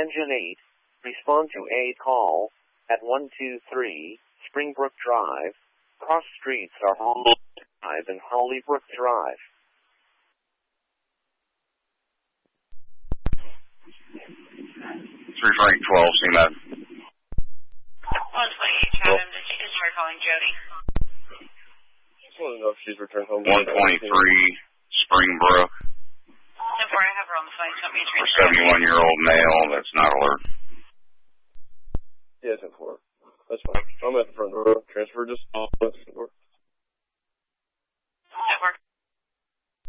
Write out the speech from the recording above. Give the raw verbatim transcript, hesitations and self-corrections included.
Engine eight, respond to a call at one two three Springbrook Drive. Cross streets are Holly Drive and Hollybrook Drive. three Frank twelve, C M A D. one twenty-eight, Chatham, this is Customer calling Jody. Just want to know if she's returned home. one twenty-three Springbrook. Before I have her on the phone, tell me to For seventy-one-year-old male, that's not alert. Yeah, ten four. That's fine. I'm at the front door. Transfer just off the door. That works.